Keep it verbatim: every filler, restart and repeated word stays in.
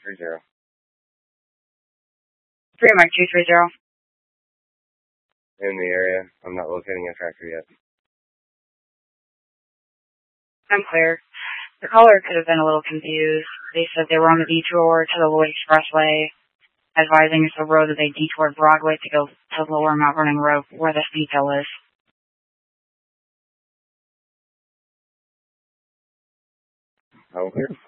three zero. three Mike two three zero. In the area. I'm not locating a tractor yet. I'm clear. The caller could have been a little confused. They said they were on the detour to the Lloyd Expressway, advising us the road that they detoured Broadway to go to the lower Mount Vernon Road where the speed hill is. I'm clear.